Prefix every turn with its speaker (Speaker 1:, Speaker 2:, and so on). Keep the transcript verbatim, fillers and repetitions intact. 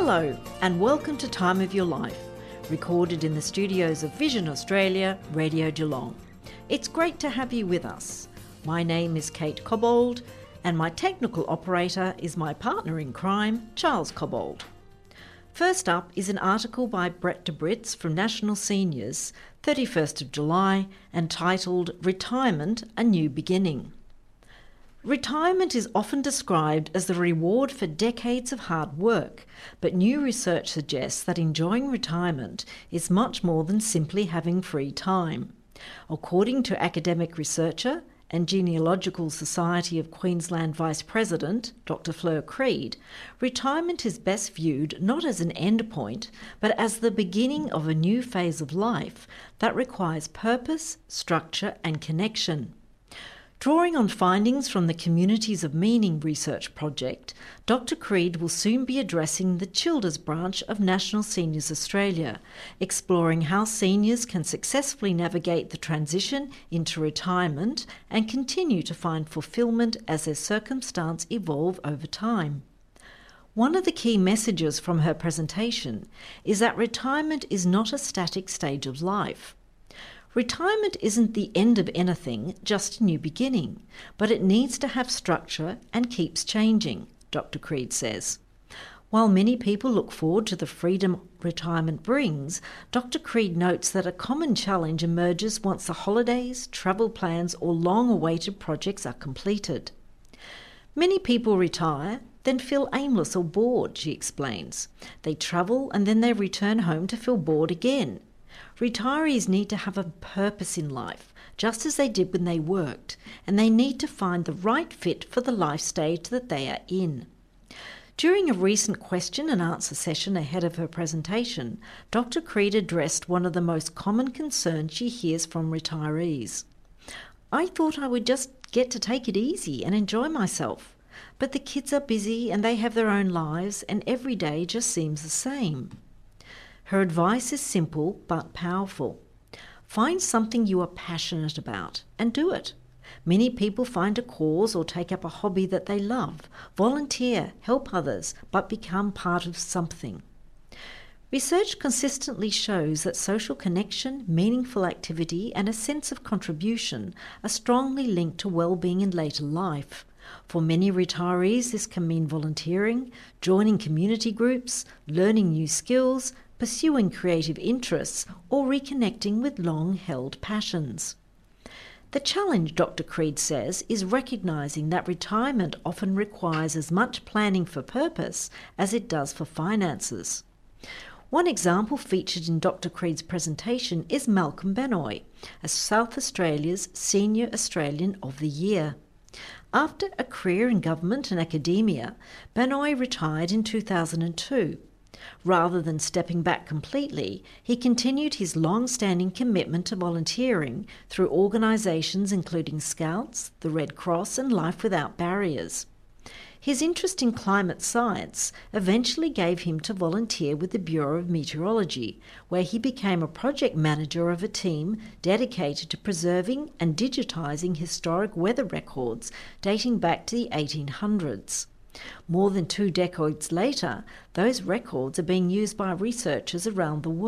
Speaker 1: Hello and welcome to Time of Your Life, recorded in the studios of Vision Australia, Radio Geelong. It's great to have you with us. My name is Kate Cobbold and my technical operator is my partner in crime, Charles Cobbold. First up is an article by Brett de Brits from National Seniors, thirty-first of July, and titled Retirement, a New Beginning. Retirement is often described as the reward for decades of hard work, but new research suggests that enjoying retirement is much more than simply having free time. According to academic researcher and Genealogical Society of Queensland Vice President, Doctor Fleur Creed, retirement is best viewed not as an endpoint, but as the beginning of a new phase of life that requires purpose, structure and connection. Drawing on findings from the Communities of Meaning research project, Doctor Creed will soon be addressing the Childers branch of National Seniors Australia, exploring how seniors can successfully navigate the transition into retirement and continue to find fulfilment as their circumstances evolve over time. One of the key messages from her presentation is that retirement is not a static stage of life. Retirement isn't the end of anything, just a new beginning, but it needs to have structure and keeps changing, Doctor Creed says. While many people look forward to the freedom retirement brings, Doctor Creed notes that a common challenge emerges once the holidays, travel plans or long-awaited projects are completed. Many people retire, then feel aimless or bored, she explains. They travel and then they return home to feel bored again. Retirees need to have a purpose in life, just as they did when they worked, and they need to find the right fit for the life stage that they are in. During a recent question and answer session ahead of her presentation, Doctor Creed addressed one of the most common concerns she hears from retirees. I thought I would just get to take it easy and enjoy myself, but the kids are busy and they have their own lives and every day just seems the same. Her advice is simple but powerful. Find something you are passionate about and do it. Many people find a cause or take up a hobby that they love, volunteer, help others, but become part of something. Research consistently shows that social connection, meaningful activity and a sense of contribution are strongly linked to well-being in later life. For many retirees, this can mean volunteering, joining community groups, learning new skills, pursuing creative interests, or reconnecting with long-held passions. The challenge, Doctor Creed says, is recognising that retirement often requires as much planning for purpose as it does for finances. One example featured in Doctor Creed's presentation is Malcolm Benoy, as South Australia's Senior Australian of the Year. After a career in government and academia, Benoy retired in two thousand two. Rather than stepping back completely, he continued his long-standing commitment to volunteering through organisations including Scouts, the Red Cross and Life Without Barriers. His interest in climate science eventually gave him to volunteer with the Bureau of Meteorology, where he became a project manager of a team dedicated to preserving and digitising historic weather records dating back to the eighteen hundreds. More than two decades later, those records are being used by researchers around the world.